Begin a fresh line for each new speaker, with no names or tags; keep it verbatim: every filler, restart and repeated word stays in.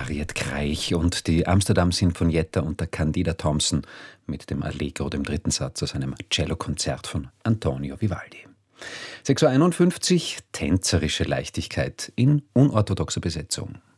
Harriet Kreich und die Amsterdam Sinfonietta unter Candida Thompson mit dem Allegro, dem dritten Satz aus einem Cellokonzert von Antonio Vivaldi. sechs Uhr einundfünfzig, tänzerische Leichtigkeit in unorthodoxer Besetzung.